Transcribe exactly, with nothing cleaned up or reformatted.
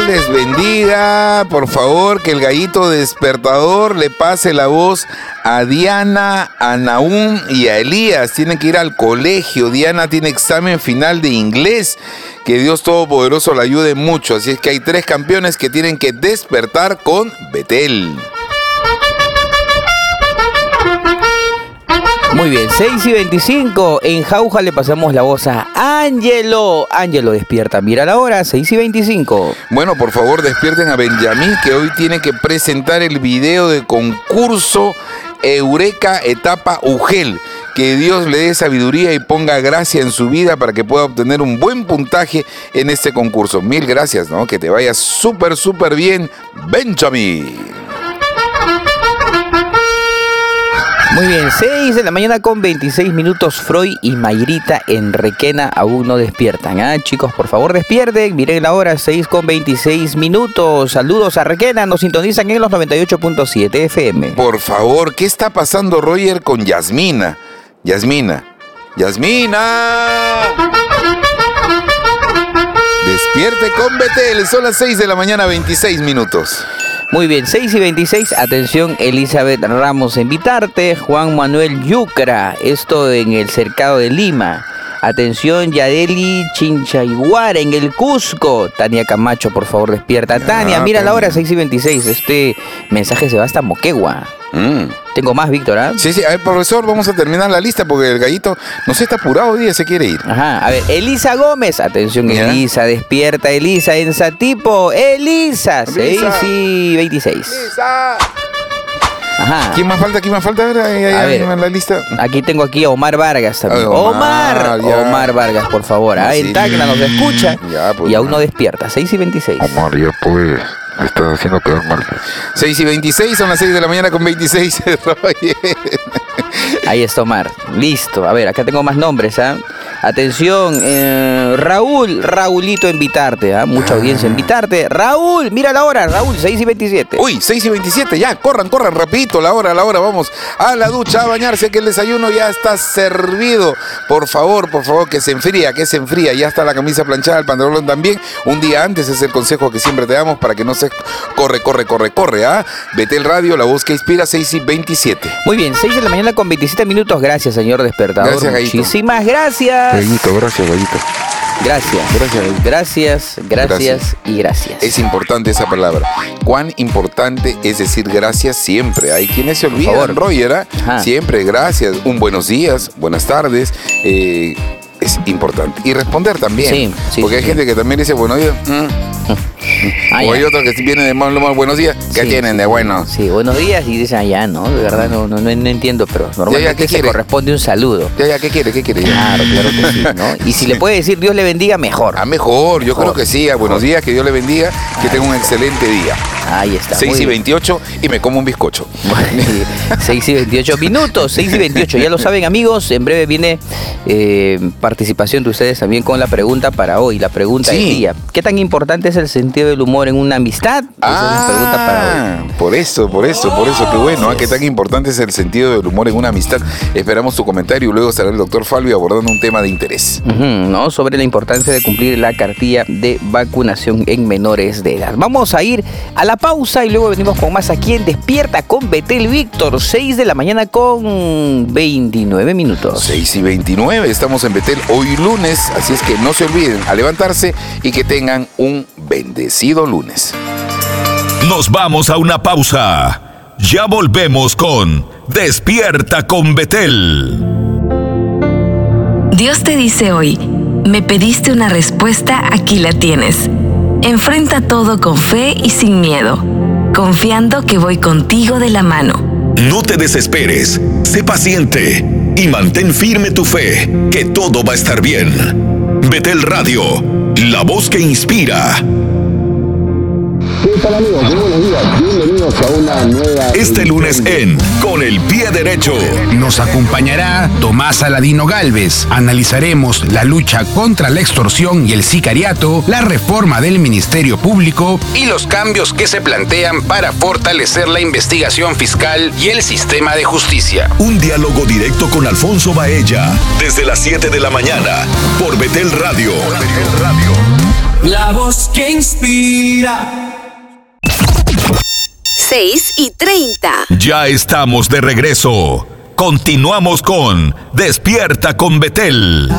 les bendiga. Por favor, que el gallito despertador le pase la voz a Diana, a Nahum y a Elías. Tienen que ir al colegio. Diana tiene examen final de inglés. Que Dios Todopoderoso la ayude mucho. Así es que hay tres campeones que tienen que despertar con Betel. Muy bien, seis y veinticinco. En Jauja le pasamos la voz a Ángelo. Ángelo, despierta. Mira la hora, seis y veinticinco. Bueno, por favor, despierten a Benjamín, que hoy tiene que presentar el video de concurso Eureka Etapa UGEL. Que Dios le dé sabiduría y ponga gracia en su vida para que pueda obtener un buen puntaje en este concurso. Mil gracias, ¿no? Que te vaya súper, súper bien, Benjamín. Muy bien, seis de la mañana con veintiséis minutos. Freud y Mayrita en Requena aún no despiertan. ¿Ah? Chicos, por favor despierten. Miren la hora, seis con veintiséis minutos. Saludos a Requena, nos sintonizan en los noventa y ocho punto siete F M. Por favor, ¿qué está pasando, Roger, con Yasmina? Yasmina. ¡Yasmina! Despierte con Betel. Son las seis de la mañana, veintiséis minutos. Muy bien, seis y veintiséis, atención Elizabeth Ramos en Vitarte, Juan Manuel Yucra, esto en el cercado de Lima. Atención Yadeli Chinchayguara en el Cusco. Tania Camacho, por favor despierta. Tania, mira la hora, seis y veintiséis, este mensaje se va hasta Moquegua. Mm. Tengo más, Víctor, ¿ah? ¿eh? Sí, sí, a ver, profesor, vamos a terminar la lista porque el gallito no se está apurado hoy día, se quiere ir. Ajá, a ver, Elisa Gómez, atención, ¿ya? Elisa, despierta, Elisa, en Satipo, Elisa, seis y veintiséis. Elisa. Ajá. ¿Quién más falta? ¿Quién más falta? A ver, ahí, ahí, a ver, en la lista. Aquí tengo aquí a Omar Vargas también. Ay, Omar, Omar, Omar Vargas, por favor. Ah, en Tacna nos escucha ya, pues, y aún no despierta. seis y veintiséis. Omar, ya pues, me estás haciendo quedar mal. seis y veintiséis, son las seis de la mañana con veintiséis. Ahí está Omar. Listo. A ver, acá tengo más nombres, ¿ah? ¿eh? Atención, eh, Raúl, Raulito en Vitarte, ¿eh? Mucha audiencia en Vitarte. Raúl, mira la hora, Raúl, seis y veintisiete. Uy, seis y veintisiete, ya, corran, corran, rapidito, la hora, la hora, vamos a la ducha, a bañarse, que el desayuno ya está servido. Por favor, por favor, que se enfría, que se enfría. Ya está la camisa planchada, el pantalón también. Un día antes es el consejo que siempre te damos para que no se corre, corre, corre, corre, ¿ah? ¿eh? Betel Radio, la voz que inspira, seis y veintisiete. Muy bien, seis de la mañana con veintisiete minutos. Gracias, señor despertador. Gracias, Gallito. Muchísimas gracias. Gallito, gracias, Gallito. Gracias, gracias, gracias, gracias, gracias y gracias. Es importante esa palabra. Cuán importante es decir gracias siempre. Hay quienes se olvidan, Roger, ¿eh? Siempre gracias. Un buenos días, buenas tardes. Eh, es importante. Y responder también. Sí, sí, porque sí, hay sí. gente que también dice buenos días. Mm. Ah, o hay otros que vienen de más, más buenos días. ¿Qué sí, tienen de bueno? Sí, buenos días y dicen allá, ¿no? De verdad no, no, no, no entiendo, pero normalmente ya, ya, se quiere? corresponde un saludo. Ya, ya, ¿qué quiere? ¿Qué quiere? Claro, claro que sí, ¿no? Y si le puede decir Dios le bendiga, mejor. Ah, mejor, yo mejor. creo que sí. A buenos días, que Dios le bendiga, que tenga un excelente día. Ahí está. seis y veintiocho y me como un bizcocho. seis y veintiocho minutos, seis y veintiocho. Ya lo saben, amigos, en breve viene eh, participación de ustedes también con la pregunta para hoy, la pregunta sí. del día. ¿Qué tan importante es el sentido del humor en una amistad? Esa ah, es la pregunta para hoy. Por eso, por eso, por eso, qué bueno. ¿eh? ¿Qué tan importante es el sentido del humor en una amistad? Esperamos tu comentario y luego estará el doctor Falvio abordando un tema de interés. Uh-huh, ¿no? Sobre la importancia de cumplir la cartilla de vacunación en menores de edad. Vamos a ir a la pausa y luego venimos con más aquí en Despierta con Betel Víctor, seis de la mañana con veintinueve minutos. seis y veintinueve, estamos en Betel hoy lunes, así es que no se olviden a levantarse y que tengan un bendecido lunes. Nos vamos a una pausa. Ya volvemos con Despierta con Betel. Dios te dice hoy, me pediste una respuesta, aquí la tienes. Enfrenta todo con fe y sin miedo, confiando que voy contigo de la mano. No te desesperes, sé paciente y mantén firme tu fe, que todo va a estar bien. Betel Radio, la voz que inspira. ¿Qué tal, amigos? Muy buenos días. Bienvenidos a una nueva... Este lunes en Con el Pie Derecho nos acompañará Tomás Aladino Gálvez. Analizaremos la lucha contra la extorsión y el sicariato, la reforma del Ministerio Público y los cambios que se plantean para fortalecer la investigación fiscal y el sistema de justicia. Un diálogo directo con Alfonso Baella desde las siete de la mañana por Betel Radio. Por Betel Radio. La voz que inspira. seis y treinta. Ya estamos de regreso. Continuamos con Despierta con Betel.